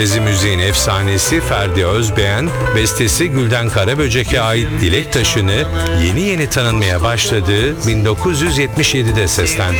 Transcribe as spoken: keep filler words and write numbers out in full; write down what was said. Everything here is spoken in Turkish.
Fantezi müziğin efsanesi Ferdi Özbeğen, bestesi Gülden Karaböcek'e ait Dilek Taşı'nı yeni yeni tanınmaya başladığı bin dokuz yüz yetmiş yedide seslendirdi.